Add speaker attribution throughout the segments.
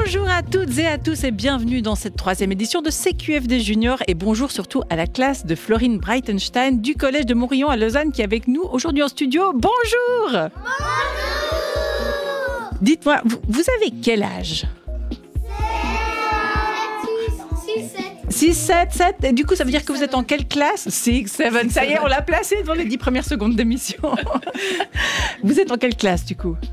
Speaker 1: Bonjour à toutes et à tous et bienvenue dans cette 3e édition de CQFD Junior et bonjour surtout à la classe de Florine Breitenstein du collège de Morillon à Lausanne qui est avec nous aujourd'hui en studio. Bonjour. Bonjour. Dites-moi, vous avez quel âge? 6, 7, 7. Et du coup, ça veut dire que vous êtes en quelle classe? 6, 7. Ça y est, on l'a placé dans les 10 premières secondes d'émission. Vous êtes en quelle classe du coup?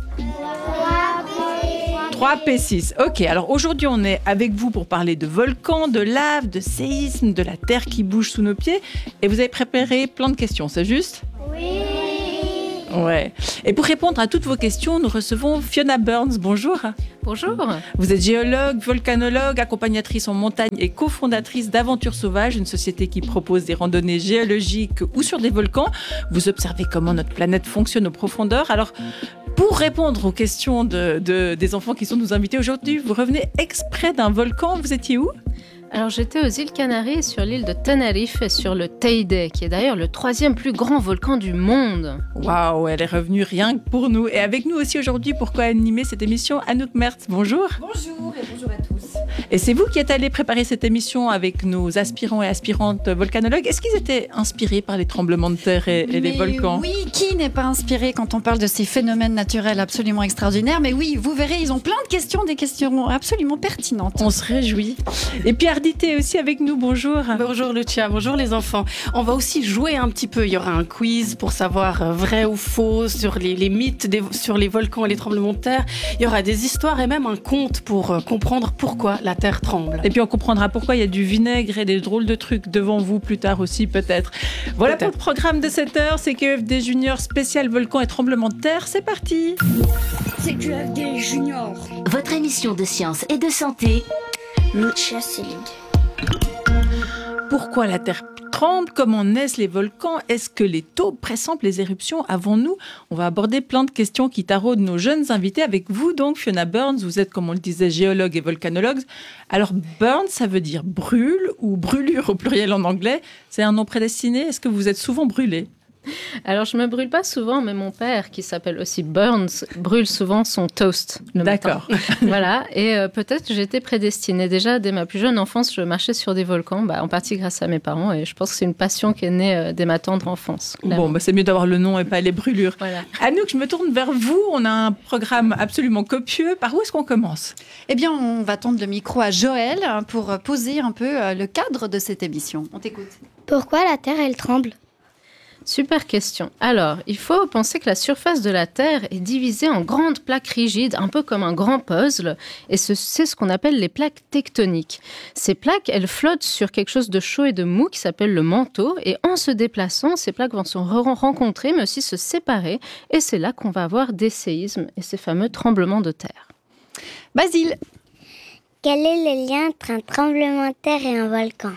Speaker 1: 3P6. Ok, alors aujourd'hui, on est avec vous pour parler de volcans, de lave, de séismes, de la terre qui bouge sous nos pieds. Et vous avez préparé plein de questions, c'est juste?
Speaker 2: Oui.
Speaker 1: Ouais. Et pour répondre à toutes vos questions, nous recevons Fiona Burns. Bonjour.
Speaker 3: Bonjour.
Speaker 1: Vous êtes géologue, volcanologue, accompagnatrice en montagne et cofondatrice d'Aventures Sauvages, une société qui propose des randonnées géologiques ou sur des volcans. Vous observez comment notre planète fonctionne aux profondeurs. Alors, pour répondre aux questions des enfants qui sont nos invités aujourd'hui, vous revenez exprès d'un volcan. Vous étiez où ?
Speaker 3: Alors j'étais aux îles Canaries sur l'île de Tenerife et sur le Teide, qui est d'ailleurs le 3e plus grand volcan du monde.
Speaker 1: Waouh, elle est revenue rien que pour nous. Et avec nous aussi aujourd'hui pour co-animer cette émission, Anouk Mertz. Bonjour.
Speaker 4: Bonjour et bonjour à tous.
Speaker 1: Et c'est vous qui êtes allé préparer cette émission avec nos aspirants et aspirantes volcanologues. Est-ce qu'ils étaient inspirés par les tremblements de terre et les volcans ?
Speaker 4: Oui, qui n'est pas inspiré quand on parle de ces phénomènes naturels absolument extraordinaires? Mais oui, vous verrez, ils ont plein de questions, des questions absolument pertinentes.
Speaker 1: On se réjouit. Et puis Ardité est aussi avec nous, bonjour.
Speaker 5: Bonjour Lucia, bonjour les enfants. On va aussi jouer un petit peu, il y aura un quiz pour savoir vrai ou faux sur les mythes sur les volcans et les tremblements de terre. Il y aura des histoires et même un conte pour comprendre pourquoi la terre tremble.
Speaker 1: Et puis on comprendra pourquoi il y a du vinaigre et des drôles de trucs devant vous plus tard aussi peut-être. Voilà pour le programme de cette heure, CQFD Junior spécial volcan et tremblement de terre, c'est parti.
Speaker 6: CQFD Junior.
Speaker 7: Votre émission de sciences et de santé.
Speaker 6: Lucia Céline.
Speaker 1: Pourquoi la Terre tremble? Comment naissent les volcans? Est-ce que les taupes pressentent les éruptions avant nous? On va aborder plein de questions qui taraudent nos jeunes invités avec vous donc, Fiona Burns. Vous êtes, comme on le disait, géologue et volcanologue. Alors, Burns, ça veut dire brûle ou brûlure au pluriel en anglais. C'est un nom prédestiné. Est-ce que vous êtes souvent brûlé?
Speaker 3: Alors je me brûle pas souvent, mais mon père, qui s'appelle aussi Burns, brûle souvent son toast le matin.
Speaker 1: D'accord.
Speaker 3: Voilà, et peut-être que j'étais prédestinée. Déjà, dès ma plus jeune enfance, je marchais sur des volcans, en partie grâce à mes parents, et je pense que c'est une passion qui est née dès ma tendre enfance.
Speaker 1: Bon, c'est mieux d'avoir le nom et pas les brûlures.
Speaker 3: Voilà.
Speaker 1: Anouk, je me tourne vers vous. On a un programme absolument copieux. Par où est-ce qu'on commence?
Speaker 4: Eh bien, on va tendre le micro à Joël pour poser un peu le cadre de cette émission. On t'écoute.
Speaker 2: Pourquoi la Terre, elle tremble?
Speaker 3: Super question. Alors, il faut penser que la surface de la Terre est divisée en grandes plaques rigides, un peu comme un grand puzzle, et c'est ce qu'on appelle les plaques tectoniques. Ces plaques, elles flottent sur quelque chose de chaud et de mou qui s'appelle le manteau, et en se déplaçant, ces plaques vont se rencontrer, mais aussi se séparer, et c'est là qu'on va avoir des séismes et ces fameux tremblements de terre.
Speaker 4: Basile.
Speaker 2: Quel est le lien entre un tremblement de terre et un volcan?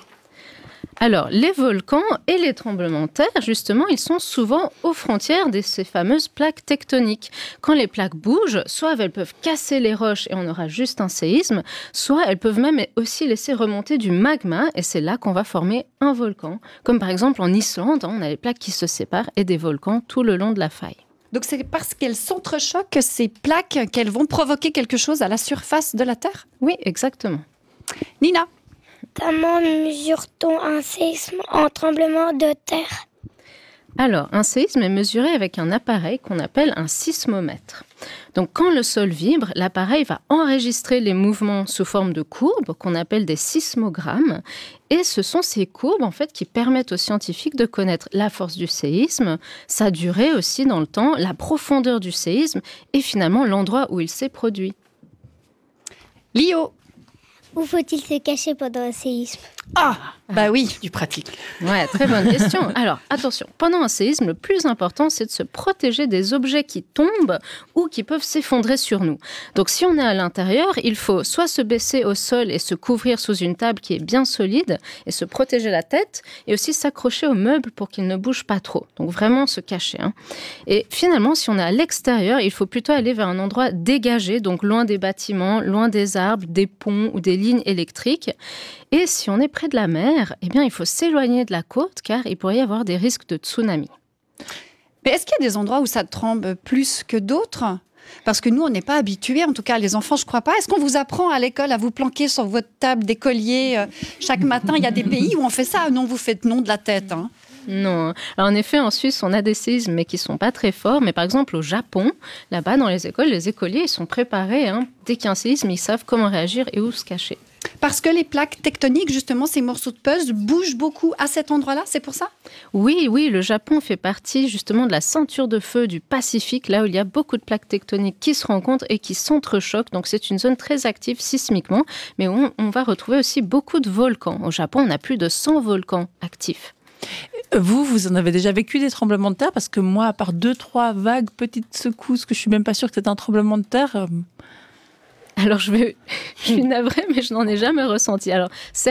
Speaker 3: Alors, les volcans et les tremblements de terre, justement, ils sont souvent aux frontières de ces fameuses plaques tectoniques. Quand les plaques bougent, soit elles peuvent casser les roches et on aura juste un séisme, soit elles peuvent même aussi laisser remonter du magma et c'est là qu'on va former un volcan. Comme par exemple en Islande, on a les plaques qui se séparent et des volcans tout le long de la faille.
Speaker 4: Donc c'est parce qu'elles s'entrechoquent, ces plaques, qu'elles vont provoquer quelque chose à la surface de la Terre?
Speaker 3: Oui, exactement.
Speaker 4: Nina.
Speaker 2: Comment mesure-t-on un séisme en tremblement de terre?
Speaker 3: Alors, un séisme est mesuré avec un appareil qu'on appelle un sismomètre. Donc, quand le sol vibre, l'appareil va enregistrer les mouvements sous forme de courbes qu'on appelle des sismogrammes. Et ce sont ces courbes, en fait, qui permettent aux scientifiques de connaître la force du séisme, sa durée aussi dans le temps, la profondeur du séisme et finalement l'endroit où il s'est produit.
Speaker 4: Lio.
Speaker 2: Où faut-il se cacher pendant un séisme?
Speaker 4: Ah, bah oui.
Speaker 5: Du pratique.
Speaker 3: Ouais, très bonne question. Alors, attention, pendant un séisme, le plus important, c'est de se protéger des objets qui tombent ou qui peuvent s'effondrer sur nous. Donc, si on est à l'intérieur, il faut soit se baisser au sol et se couvrir sous une table qui est bien solide et se protéger la tête, et aussi s'accrocher aux meubles pour qu'ils ne bougent pas trop. Donc, vraiment se cacher. Et finalement, si on est à l'extérieur, il faut plutôt aller vers un endroit dégagé, donc loin des bâtiments, loin des arbres, des ponts ou des lignes électriques. Et si on est près de la mer, eh bien, il faut s'éloigner de la côte car il pourrait y avoir des risques de tsunami.
Speaker 4: Mais est-ce qu'il y a des endroits où ça tremble plus que d'autres ? Parce que nous, on n'est pas habitués, en tout cas les enfants, je crois pas. Est-ce qu'on vous apprend à l'école à vous planquer sur votre table d'écolier chaque matin? Il y a des pays où on fait ça. Non, vous faites non de la tête. Hein.
Speaker 3: Non. Alors, en effet, en Suisse, on a des séismes, mais qui ne sont pas très forts. Mais par exemple, au Japon, là-bas, dans les écoles, les écoliers, ils sont préparés. Hein. Dès qu'il y a un séisme, ils savent comment réagir et où se cacher.
Speaker 4: Parce que les plaques tectoniques, justement, ces morceaux de puzzle bougent beaucoup à cet endroit-là, c'est pour ça?
Speaker 3: Oui, le Japon fait partie justement de la ceinture de feu du Pacifique, là où il y a beaucoup de plaques tectoniques qui se rencontrent et qui s'entrechoquent. Donc c'est une zone très active sismiquement, mais on va retrouver aussi beaucoup de volcans. Au Japon, on a plus de 100 volcans actifs.
Speaker 1: Vous en avez déjà vécu des tremblements de terre? Parce que moi, à part 2-3 vagues, petites secousses, que je suis même pas sûre que c'était un tremblement de terre...
Speaker 3: Alors je suis navrée, mais je n'en ai jamais ressenti. Alors